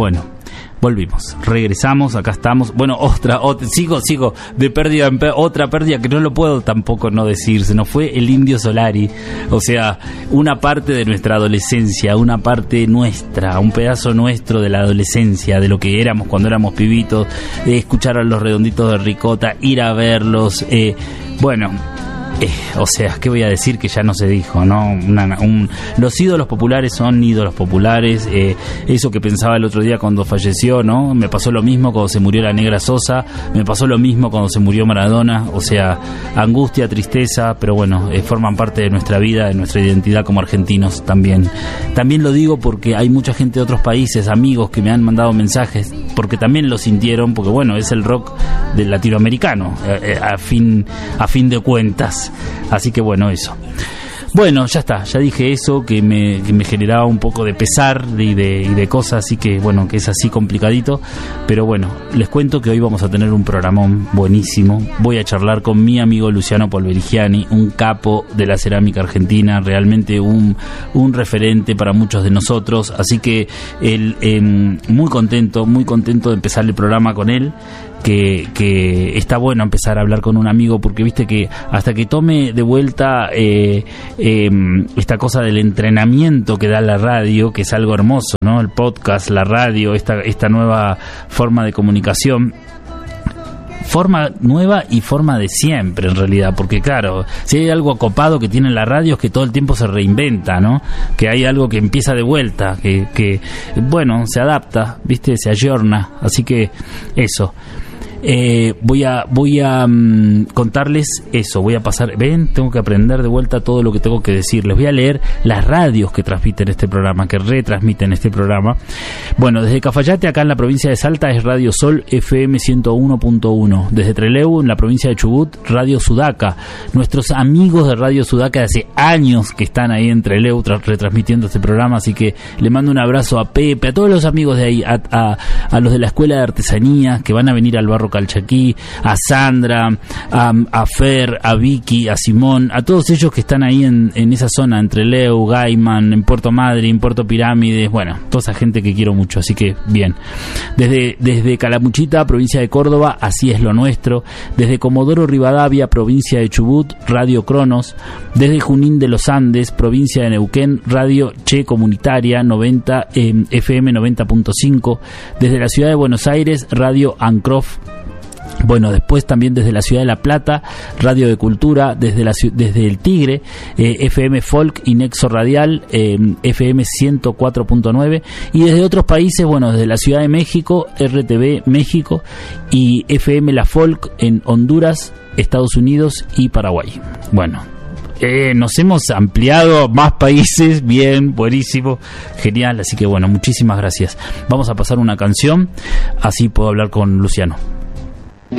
Bueno, volvimos, regresamos, acá estamos. Bueno, sigo de pérdida en otra pérdida que no lo puedo tampoco no decir. Se nos fue el Indio Solari. O sea, una parte de nuestra adolescencia, una parte nuestra, un pedazo nuestro de la adolescencia, de lo que éramos cuando éramos pibitos, de escuchar a los Redonditos de Ricota, ir a verlos. O sea, ¿qué voy a decir que ya no se dijo, no? Los ídolos populares son ídolos populares. Eso que pensaba el otro día cuando falleció, ¿no? Me pasó lo mismo cuando se murió la Negra Sosa, me pasó lo mismo cuando se murió Maradona. O sea, angustia, tristeza, pero bueno, forman parte de nuestra vida, de nuestra identidad como argentinos también. También lo digo porque hay mucha gente de otros países, amigos que me han mandado mensajes, porque también lo sintieron, porque bueno, es el rock del latinoamericano, a fin de cuentas. Así que bueno, eso. Bueno, ya está, ya dije eso, que me generaba un poco de pesar y de cosas, así que bueno, que es así complicadito. Pero bueno, les cuento que hoy vamos a tener un programón buenísimo. Voy a charlar con mi amigo Luciano Polverigiani, un capo de la cerámica argentina, realmente un referente para muchos de nosotros. Así que muy contento de empezar el programa con él. Que está bueno empezar a hablar con un amigo, porque viste que hasta que tome de vuelta esta cosa del entrenamiento que da la radio, que es algo hermoso, ¿no? El podcast, la radio, esta nueva forma de comunicación, forma nueva y forma de siempre en realidad, porque claro, si hay algo copado que tiene la radio es que todo el tiempo se reinventa, ¿no? Que hay algo que empieza de vuelta, que bueno, se adapta, viste, se ayorna, así que eso. Voy a contarles eso, voy a pasar, tengo que aprender de vuelta todo lo que tengo que decir. Les voy a leer las radios que transmiten este programa, que retransmiten este programa. Bueno, desde Cafayate, acá en la provincia de Salta, es Radio Sol FM 101.1. Desde Trelew, en la provincia de Chubut, Radio Sudaca. Nuestros amigos de Radio Sudaca de hace años que están ahí en Trelew retransmitiendo este programa, así que le mando un abrazo a Pepe, a todos los amigos de ahí, a los de la Escuela de Artesanías que van a venir al Barro Calchaquí, a Sandra, a Fer, a Vicky, a Simón, a todos ellos que están ahí en esa zona, entre Leu, Gaiman, en Puerto Madryn, Puerto Pirámides, bueno, toda esa gente que quiero mucho, así que bien. Desde Calamuchita, provincia de Córdoba, Así es lo nuestro. Desde Comodoro Rivadavia, provincia de Chubut, Radio Cronos. Desde Junín de los Andes, provincia de Neuquén, Radio Che Comunitaria 90 FM 90.5. Desde la ciudad de Buenos Aires, Radio Ancroft. Bueno, después también desde la ciudad de La Plata, Radio de Cultura, desde el Tigre, FM Folk y Nexo Radial, FM 104.9, y desde otros países, bueno, desde la Ciudad de México, RTV México, y FM La Folk en Honduras, Estados Unidos y Paraguay. Bueno, nos hemos ampliado más países, bien, buenísimo, genial, así que bueno, muchísimas gracias. Vamos a pasar una canción, así puedo hablar con Luciano.